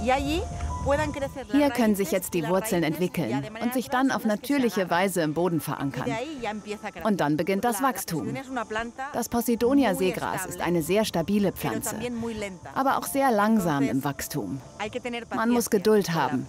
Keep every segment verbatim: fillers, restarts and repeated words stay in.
Hier können sich jetzt die Wurzeln entwickeln und sich dann auf natürliche Weise im Boden verankern. Und dann beginnt das Wachstum. Das Posidonia-Seegras ist eine sehr stabile Pflanze, aber auch sehr langsam im Wachstum. Man muss Geduld haben.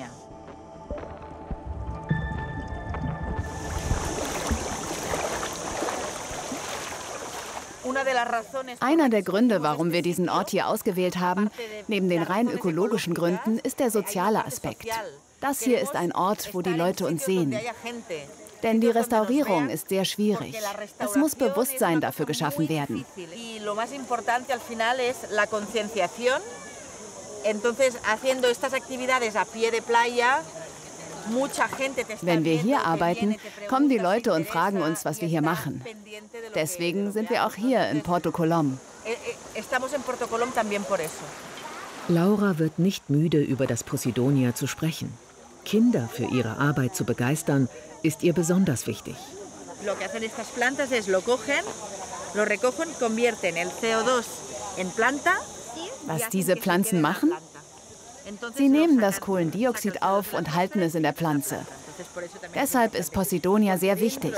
Einer der Gründe, warum wir diesen Ort hier ausgewählt haben, neben den rein ökologischen Gründen, ist der soziale Aspekt. Das hier ist ein Ort, wo die Leute uns sehen. Denn die Restaurierung ist sehr schwierig. Es muss Bewusstsein dafür geschaffen werden. Wenn wir hier arbeiten, kommen die Leute und fragen uns, was wir hier machen. Deswegen sind wir auch hier in Porto Colom. Laura wird nicht müde, über das Posidonia zu sprechen. Kinder für ihre Arbeit zu begeistern, ist ihr besonders wichtig. Was diese Pflanzen machen? Sie nehmen das Kohlendioxid auf und halten es in der Pflanze. Deshalb ist Posidonia sehr wichtig.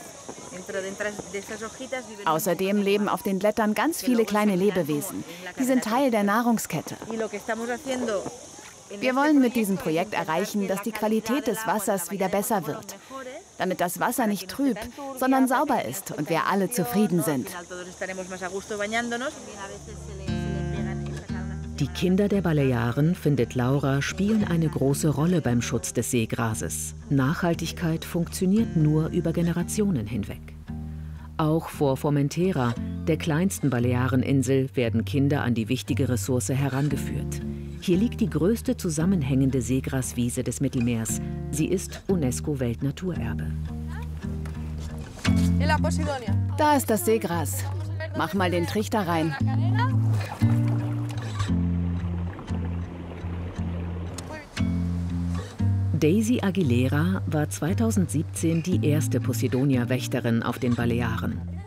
Außerdem leben auf den Blättern ganz viele kleine Lebewesen. Die sind Teil der Nahrungskette. Wir wollen mit diesem Projekt erreichen, dass die Qualität des Wassers wieder besser wird. Damit das Wasser nicht trüb, sondern sauber ist und wir alle zufrieden sind. Die Kinder der Balearen, findet Laura, spielen eine große Rolle beim Schutz des Seegrases. Nachhaltigkeit funktioniert nur über Generationen hinweg. Auch vor Formentera, der kleinsten Baleareninsel, werden Kinder an die wichtige Ressource herangeführt. Hier liegt die größte zusammenhängende Seegraswiese des Mittelmeers. Sie ist UNESCO-Weltnaturerbe. Da ist das Seegras. Mach mal den Trichter rein. Daisy Aguilera war zweitausendsiebzehn die erste Posidonia-Wächterin auf den Balearen.